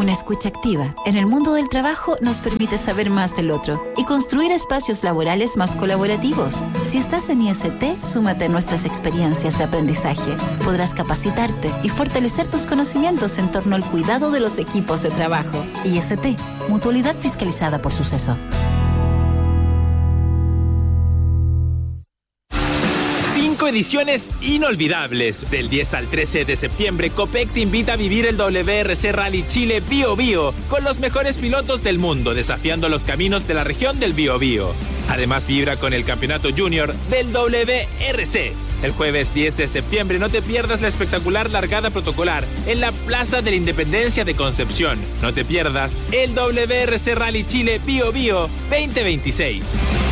Una escucha activa en el mundo del trabajo nos permite saber más del otro y construir espacios laborales más colaborativos. Si estás en IST, súmate a nuestras experiencias de aprendizaje. Podrás capacitarte y fortalecer tus conocimientos en torno al cuidado de los equipos de trabajo. IST, Mutualidad fiscalizada por Suceso. Ediciones inolvidables. Del 10 al 13 de septiembre, Copec te invita a vivir el WRC Rally Chile Bío Bío con los mejores pilotos del mundo desafiando los caminos de la región del Bío Bío. Además, vibra con el campeonato junior del WRC. El jueves 10 de septiembre no te pierdas la espectacular largada protocolar en la Plaza de la Independencia de Concepción. No te pierdas el WRC Rally Chile Bío Bío 2026.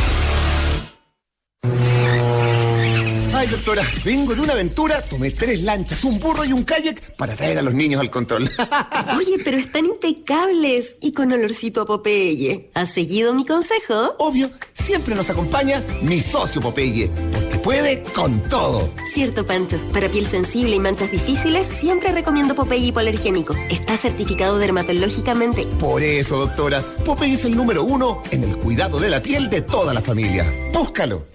Ay, doctora, vengo de una aventura, tomé 3 lanchas, un burro y un kayak para traer a los niños al control. Oye, pero están impecables y con olorcito a Popeye. ¿Has seguido mi consejo? Obvio, siempre nos acompaña mi socio Popeye, porque puede con todo. Cierto, Pancho. Para piel sensible y manchas difíciles, siempre recomiendo Popeye hipoalergénico. Está certificado dermatológicamente. Por eso, doctora, Popeye es el número 1 en el cuidado de la piel de toda la familia. Búscalo.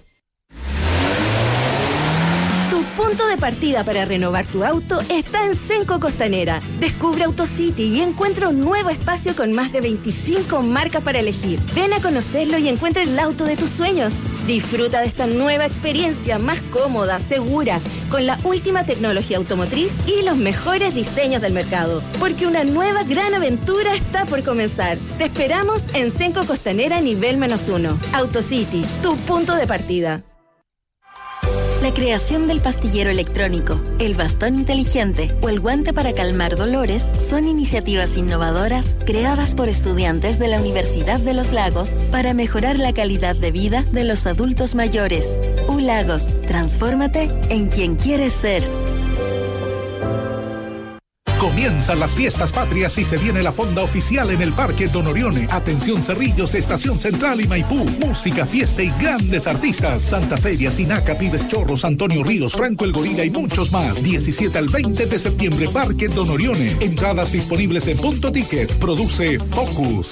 Punto de partida para renovar tu auto está en Cenco Costanera. Descubre AutoCity y encuentra un nuevo espacio con más de 25 marcas para elegir. Ven a conocerlo y encuentra el auto de tus sueños. Disfruta de esta nueva experiencia más cómoda, segura, con la última tecnología automotriz y los mejores diseños del mercado. Porque una nueva gran aventura está por comenzar. Te esperamos en Cenco Costanera nivel -1. AutoCity, tu punto de partida. La creación del pastillero electrónico, el bastón inteligente o el guante para calmar dolores son iniciativas innovadoras creadas por estudiantes de la Universidad de los Lagos para mejorar la calidad de vida de los adultos mayores. ULagos, transfórmate en quien quieres ser. Comienzan las fiestas patrias y se viene la fonda oficial en el Parque Don Orione. Atención Cerrillos, Estación Central y Maipú. Música, fiesta y grandes artistas. Santa Feria, Sinaca, Pibes Chorros, Antonio Ríos, Franco el Gorila y muchos más. 17 al 20 de septiembre, Parque Don Orione. Entradas disponibles en Punto Ticket. Produce Focus.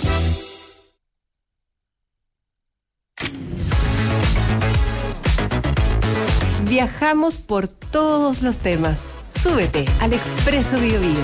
Viajamos por todos los temas. Súbete al Expreso Bío Bío.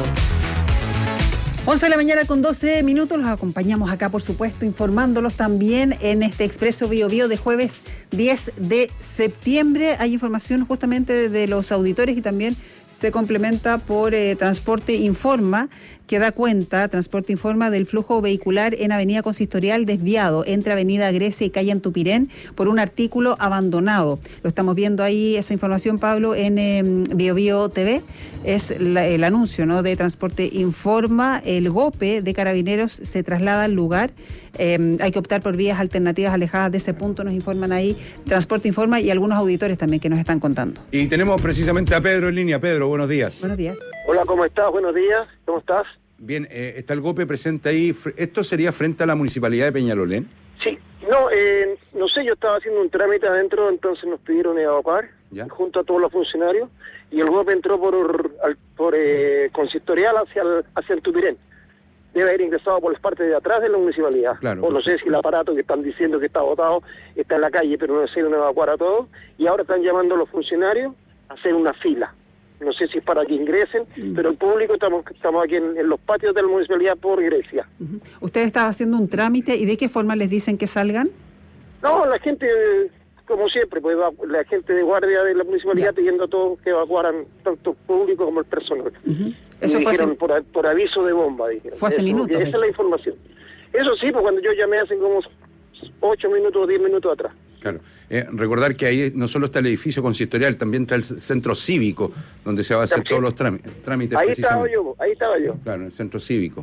11 de la mañana con 12 minutos, los acompañamos acá, por supuesto, informándolos también en este Expreso Bío Bío de jueves 10 de septiembre. Hay información justamente de los auditores y también se complementa por Transporte Informa, que da cuenta, Transporte Informa, del flujo vehicular en Avenida Consistorial desviado entre Avenida Grecia y Calle Antupirén por un artículo abandonado. Lo estamos viendo ahí, esa información, Pablo, en Bío Bío TV. Es el anuncio, ¿no?, de Transporte Informa. El GOPE de Carabineros se traslada al lugar. Hay que optar por vías alternativas alejadas de ese punto, nos informan ahí Transporte Informa y algunos auditores también que nos están contando. Y tenemos precisamente a Pedro en línea. Pedro, buenos días. Buenos días. Hola, ¿cómo estás? Buenos días, ¿cómo estás? Bien, está el GOPE presente ahí. ¿Esto sería frente a la Municipalidad de Peñalolén? Sí, no sé, yo estaba haciendo un trámite adentro, entonces nos pidieron evacuar, ¿ya?, junto a todos los funcionarios, y el GOPE entró por consistorial hacia el Tupirén. Debe haber ingresado por las partes de atrás de la municipalidad. Claro, o no sé si el aparato que están diciendo que está botado está en la calle, pero no sé, no evacuar a todos, y ahora están llamando a los funcionarios a hacer una fila. No sé si es para que ingresen, pero el público estamos aquí en los patios de la municipalidad por Grecia. ¿Usted estaba haciendo un trámite y de qué forma les dicen que salgan? No, la gente, como siempre, pues la gente de guardia de la municipalidad pidiendo a todos que evacuaran, tanto el público como el personal. Eso fue dijeron por aviso de bomba, dijeron. Fue hace minutos. Esa es la información. Eso sí, pues cuando yo llamé hace como 8 minutos o 10 minutos atrás. Claro. Recordar que ahí no solo está el edificio consistorial, también está el centro cívico, donde se va a hacer todos los trámites. Ahí estaba yo. Claro, en el centro cívico.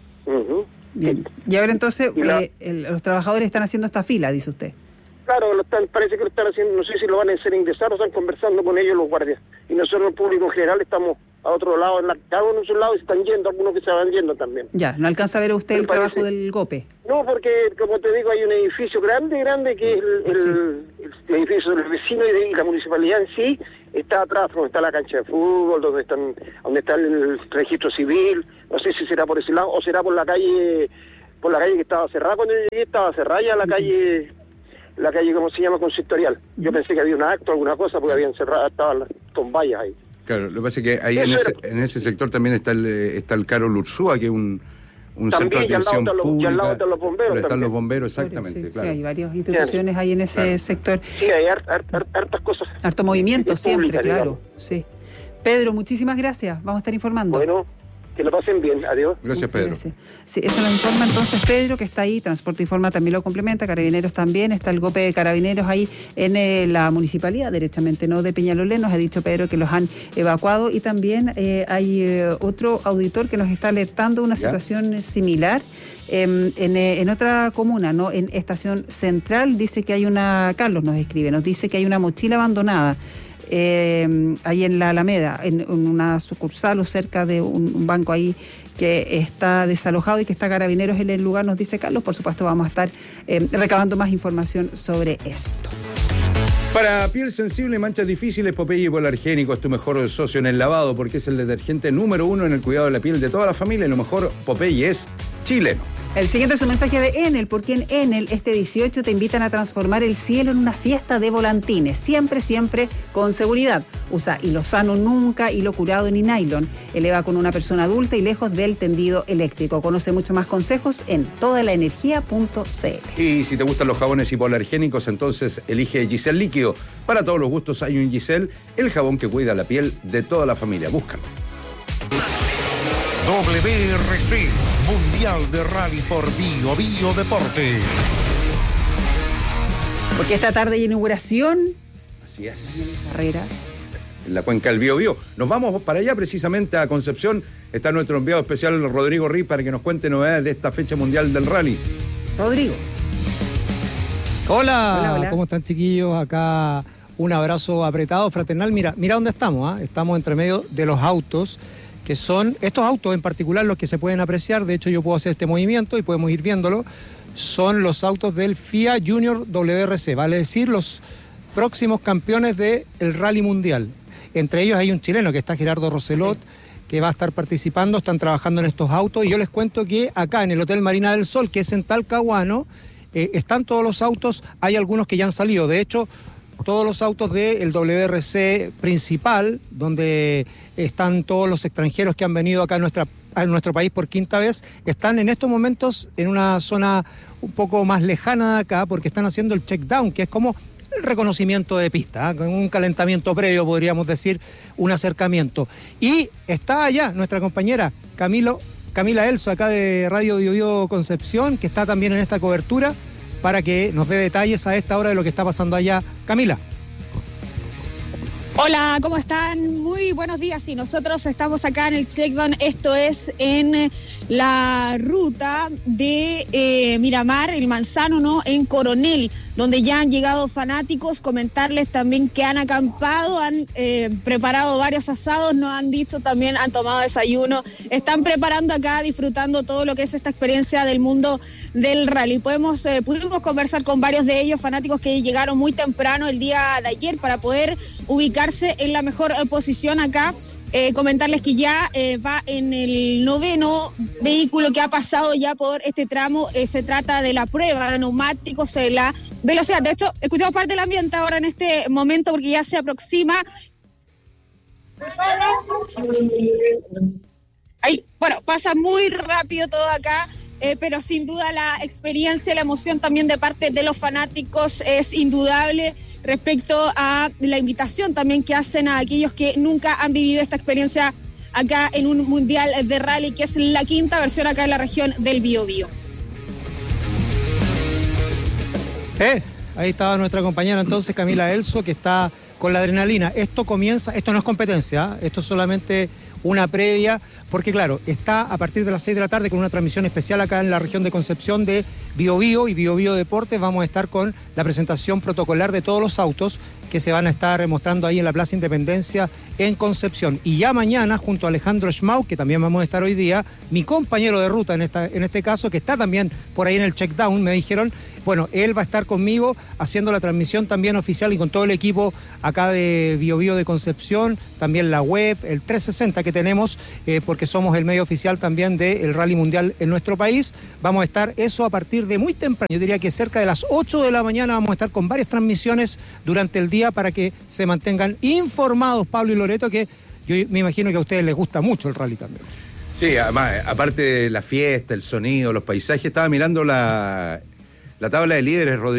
Bien. Y ahora entonces los trabajadores están haciendo esta fila, dice usted. Claro, parece que lo están haciendo, no sé si lo van a hacer ingresar o están conversando con ellos los guardias. Y nosotros, el público en general, estamos a otro lado, cada uno en su lado, y se están yendo, algunos que se van yendo también. Ya, ¿no alcanza a ver usted el trabajo del GOPE? No, porque, como te digo, hay un edificio grande, que es el edificio del vecino, y la municipalidad en sí está atrás, donde está la cancha de fútbol, donde está el registro civil, No sé si será por ese lado o será por la calle que estaba cerrada. Cuando yo llegué estaba cerrada ya la calle, ¿cómo se llama? Consistorial. Yo pensé que había un acto, alguna cosa, porque habían cerrado, estaban con vallas ahí. Claro, lo que pasa es que ahí en ese sector también está el Carol Ursúa, que es un centro de atención pública. Y al lado están los bomberos. Están los bomberos, exactamente. Sí, claro. Sí, hay varias instituciones ahí en ese sector. Sí, hay hartas cosas. Harto movimiento siempre, pública, claro. Digamos. Sí. Pedro, muchísimas gracias. Vamos a estar informando. Bueno, que lo pasen bien. Adiós. Gracias, Muchas Pedro. Gracias. Sí, eso nos informa entonces Pedro, que está ahí. Transporte Informa también lo complementa. Carabineros también. Está el GOPE de Carabineros ahí en la municipalidad, directamente, no de Peñalolén. Nos ha dicho Pedro que los han evacuado. Y también hay otro auditor que nos está alertando una situación similar en otra comuna, ¿no? En Estación Central dice que hay Carlos nos escribe, nos dice que hay una mochila abandonada. Ahí en la Alameda, en una sucursal o cerca de un banco ahí que está desalojado y que está Carabineros en el lugar, nos dice Carlos. Por supuesto vamos a estar recabando más información sobre esto. Para piel sensible y manchas difíciles, Popeye Hipoalergénico es tu mejor socio en el lavado, porque es el detergente número 1 en el cuidado de la piel de toda la familia, y lo mejor, Popeye es chileno. El siguiente es un mensaje de Enel, porque en Enel este 18 te invitan a transformar el cielo en una fiesta de volantines, siempre con seguridad. Usa hilo sano nunca, hilo curado ni nylon. Eleva con una persona adulta y lejos del tendido eléctrico. Conoce mucho más consejos en todalaenergia.cl. Y si te gustan los jabones hipoalergénicos, entonces elige Giselle Líquido. Para todos los gustos hay un Giselle, el jabón que cuida la piel de toda la familia. Búscalo. WRC, Mundial de Rally por Bio Deportes. Porque esta tarde hay inauguración. Así es. Carrera. En la cuenca del Biobío. Nos vamos para allá, precisamente a Concepción. Está nuestro enviado especial, Rodrigo Rí, para que nos cuente novedades de esta fecha mundial del rally. Rodrigo. Hola. ¿Cómo están, chiquillos? Acá un abrazo apretado, fraternal. Mira dónde estamos, ¿eh? Estamos entre medio de los autos, que son estos autos en particular los que se pueden apreciar. De hecho, yo puedo hacer este movimiento y podemos ir viéndolo. Son los autos del FIA Junior WRC, vale decir, los próximos campeones del Rally Mundial. Entre ellos hay un chileno que está Gerardo Roselot, que va a estar participando. Están trabajando en estos autos, y yo les cuento que acá en el Hotel Marina del Sol, que es en Talcahuano, están todos los autos. Hay algunos que ya han salido, de hecho todos los autos del WRC principal, donde están todos los extranjeros que han venido acá a nuestro país por quinta vez, están en estos momentos en una zona un poco más lejana de acá, porque están haciendo el check-down, que es como el reconocimiento de pista, con un calentamiento previo, podríamos decir, un acercamiento. Y está allá nuestra compañera Camila Elso, acá de Radio Biobío Concepción, que está también en esta cobertura, para que nos dé detalles a esta hora de lo que está pasando allá. Camila. Hola, ¿cómo están? Muy buenos días. Sí, nosotros estamos acá en el checkdown. Esto es en la ruta de Miramar, el Manzano, ¿no? En Coronel, donde ya han llegado fanáticos. Comentarles también que han acampado, han preparado varios asados, nos han dicho también, han tomado desayuno. Están preparando acá, disfrutando todo lo que es esta experiencia del mundo del rally. Pudimos conversar con varios de ellos, fanáticos que llegaron muy temprano el día de ayer para poder ubicarse en la mejor posición acá. Comentarles que ya va en el 9º vehículo que ha pasado ya por este tramo. Se trata de la prueba de neumáticos, la velocidad. De hecho, escuchamos parte del ambiente ahora en este momento, porque ya se aproxima. Ahí, bueno, pasa muy rápido todo acá. Pero sin duda la experiencia, la emoción también de parte de los fanáticos es indudable respecto a la invitación también que hacen a aquellos que nunca han vivido esta experiencia acá en un mundial de rally, que es la quinta versión acá en la región del Biobío. Ahí estaba nuestra compañera entonces, Camila Elso, que está con la adrenalina. Esto no es competencia, esto es solamente una previa, porque claro, está a partir de las 6 de la tarde con una transmisión especial acá en la región de Concepción de Biobío y Biobío Deportes. Vamos a estar con la presentación protocolar de todos los autos que se van a estar mostrando ahí en la Plaza Independencia en Concepción. Y ya mañana, junto a Alejandro Schmau, que también vamos a estar hoy día, mi compañero de ruta en este caso, que está también por ahí en el checkdown, me dijeron, bueno, él va a estar conmigo haciendo la transmisión también oficial y con todo el equipo acá de BioBio de Concepción, también la web, el 360 que tenemos, porque somos el medio oficial también del Rally Mundial en nuestro país. Vamos a estar eso a partir de muy temprano, yo diría que cerca de las 8 de la mañana vamos a estar con varias transmisiones durante el día para que se mantengan informados, Pablo y Loreto, que yo me imagino que a ustedes les gusta mucho el rally también. Sí, además, aparte de la fiesta, el sonido, los paisajes, estaba mirando la tabla de líderes, Rodrigo.